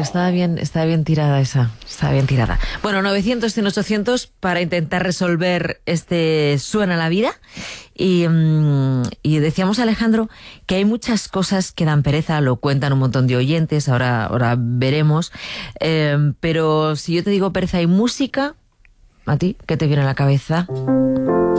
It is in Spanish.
estaba bien tirada esa. Estaba bien tirada. Bueno, 900, 100, 800 para intentar resolver este Suena la vida. Y decíamos, Alejandro, que hay muchas cosas que dan pereza, lo cuentan un montón de oyentes, ahora veremos. Pero si yo te digo pereza y música, ¿a ti qué te viene a la cabeza?